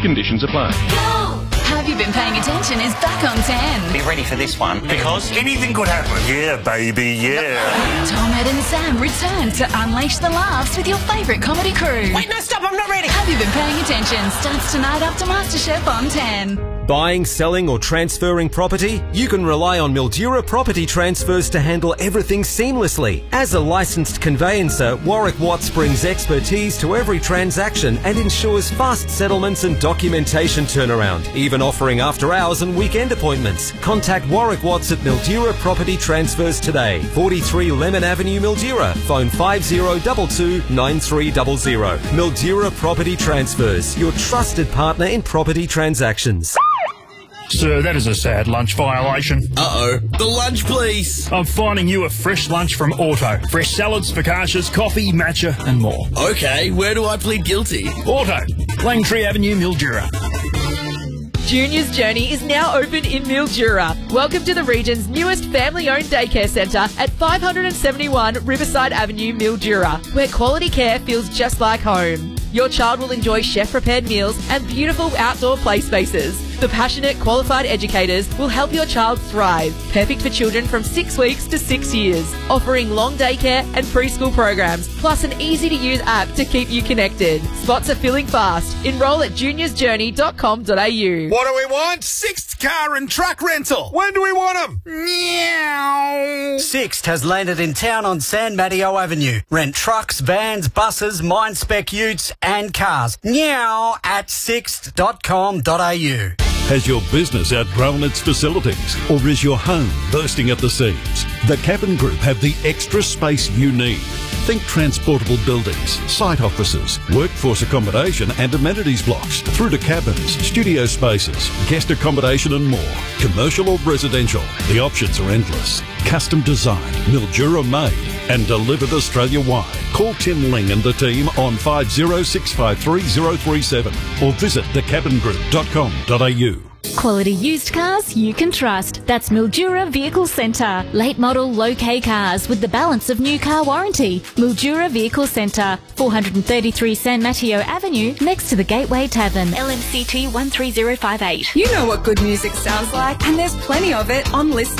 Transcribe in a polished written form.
Conditions apply. Go! Have You Been Paying Attention is back on 10. Be ready for this one, because anything could happen. Yeah, baby, yeah. Tom, Ed and Sam return to unleash the laughs with your favourite comedy crew. Wait, no, stop, I'm not ready. Have You Been Paying Attention starts tonight after MasterChef on 10. Buying, selling or transferring property? You can rely on Mildura Property Transfers to handle everything seamlessly. As a licensed conveyancer, Warwick Watts brings expertise to every transaction and ensures fast settlements and documentation turnaround, even offering after hours and weekend appointments. Contact Warwick Watts at Mildura Property Transfers today. 43 Lemon Avenue, Mildura. Phone 5022 9300. Mildura Property Transfers, your trusted partner in property transactions. Sir, that is a sad lunch violation. Uh-oh. The lunch, please. I'm finding you a fresh lunch from Auto. Fresh salads, focaccias, coffee, matcha and more. Okay, where do I plead guilty? Auto, Langtree Avenue, Mildura. Junior's Journey is now open in Mildura. Welcome to the region's newest family-owned daycare centre at 571 Riverside Avenue, Mildura, where quality care feels just like home. Your child will enjoy chef-prepared meals and beautiful outdoor play spaces. The passionate, qualified educators will help your child thrive, perfect for children from 6 weeks to 6 years, offering long daycare and preschool programs, plus an easy-to-use app to keep you connected. Spots are filling fast. Enrol at juniorsjourney.com.au. What do we want? Sixt Car and Truck Rental. When do we want them? Meow. Sixt has landed in town on San Mateo Avenue. Rent trucks, vans, buses, mine-spec utes and cars. Meow at sixt.com.au. Has your business outgrown its facilities, or is your home bursting at the seams? The Cabin Group have the extra space you need. Think transportable buildings, site offices, workforce accommodation and amenities blocks, through to cabins, studio spaces, guest accommodation and more. Commercial or residential, the options are endless. Custom designed, Mildura made and delivered Australia-wide. Call Tim Ling and the team on 50653037 or visit thecabingroup.com.au. Quality used cars you can trust. That's Mildura Vehicle Centre. Late model, low K cars with the balance of new car warranty. Mildura Vehicle Centre, 433 San Mateo Avenue, next to the Gateway Tavern. LMCT 13058. You know what good music sounds like, and there's plenty of it on Listener.